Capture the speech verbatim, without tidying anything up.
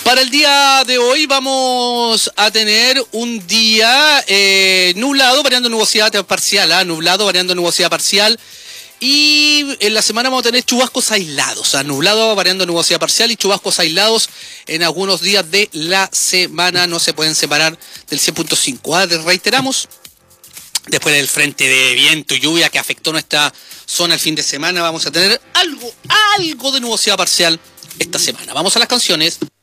Para el día de hoy vamos a tener un día eh, nublado, variando nubosidad parcial, ¿eh? nublado, variando nubosidad parcial. Y en la semana vamos a tener chubascos aislados, o sea, nublado, variando nubosidad parcial y chubascos aislados en algunos días de la semana. No se pueden separar del cien punto cinco. ¿eh? Reiteramos, después del frente de viento y lluvia que afectó nuestra zona el fin de semana, vamos a tener algo, algo de nubosidad parcial esta semana. Vamos a las canciones.